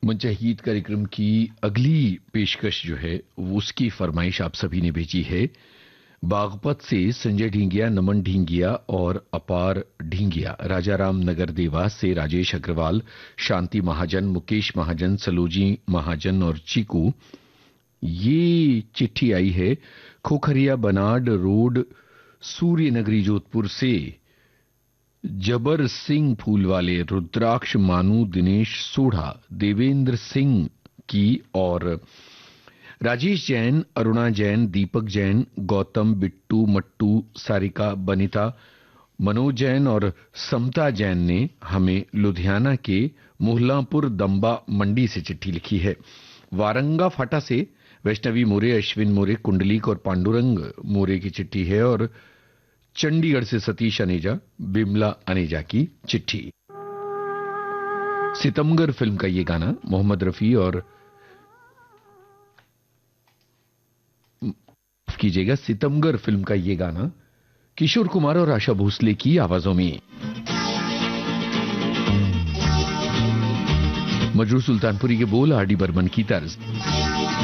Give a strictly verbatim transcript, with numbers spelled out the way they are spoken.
मुंचाहीद कार्यक्रम की अगली पेशकश जो है वो उसकी फरमाइश आप सभी ने भेजी है। बागपत से संजय ढींगिया, नमन ढींगिया और अपार ढींगिया। राजाराम नगर देवास से राजेश अग्रवाल, शांति महाजन, मुकेश महाजन, सलोजी महाजन और चीकू। ये चिट्ठी आई है खोखरिया बनाड रोड, सूर्य नगरी, जोधपुर से जबर सिंह फूलवाले, रुद्राक्ष मानू, दिनेश सोढ़ा, देवेंद्र सिंह की और राजेश जैन, अरुणा जैन, दीपक जैन, गौतम, बिट्टू, मट्टू, सारिका, बनिता, मनोज जैन और समता जैन ने हमें लुधियाना के मोहल्लापुर दंबा मंडी से चिट्ठी लिखी है। वारंगा फाटा से वैष्णवी मोरे, अश्विन मोरे, कुंडलीक और पांडुरंग मोरे की चिट्ठी है और चंडीगढ़ से सतीश अनेजा, बिमला अनेजा की चिट्ठी। सितमगर फिल्म का ये गाना मोहम्मद रफी और कीजिएगा सितमगर फिल्म का ये गाना किशोर कुमार और आशा भोसले की आवाजों में। मजरू सुल्तानपुरी के बोल, आर डी बर्मन की तर्ज।